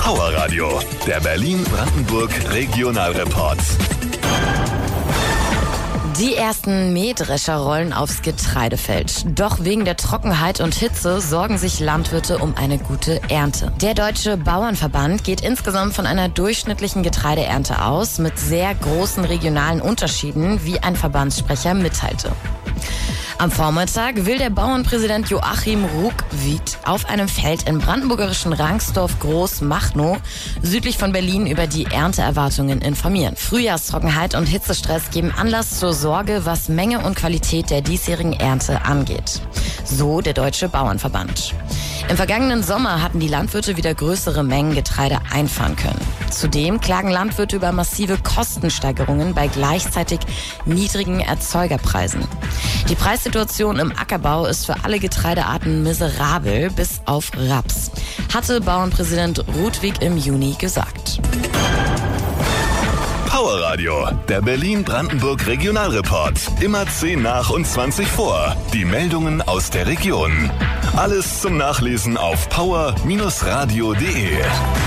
Power Radio, der Berlin-Brandenburg Regionalreport. Die ersten Mähdrescher rollen aufs Getreidefeld. Doch wegen der Trockenheit und Hitze sorgen sich Landwirte um eine gute Ernte. Der Deutsche Bauernverband geht insgesamt von einer durchschnittlichen Getreideernte aus, mit sehr großen regionalen Unterschieden, wie ein Verbandssprecher mitteilte. Am Vormittag will der Bauernpräsident Joachim Ruckwied auf einem Feld im brandenburgerischen Rangsdorf Großmachnow südlich von Berlin über die Ernteerwartungen informieren. Frühjahrstrockenheit und Hitzestress geben Anlass zur Sorge, was Menge und Qualität der diesjährigen Ernte angeht. So der Deutsche Bauernverband. Im vergangenen Sommer hatten die Landwirte wieder größere Mengen Getreide einfahren können. Zudem klagen Landwirte über massive Kostensteigerungen bei gleichzeitig niedrigen Erzeugerpreisen. Die Preissituation im Ackerbau ist für alle Getreidearten miserabel, bis auf Raps, hatte Bauernpräsident Ruckwied im Juni gesagt. Power Radio, der Berlin-Brandenburg Regionalreport. Immer 10 nach und 20 vor. Die Meldungen aus der Region. Alles zum Nachlesen auf power-radio.de.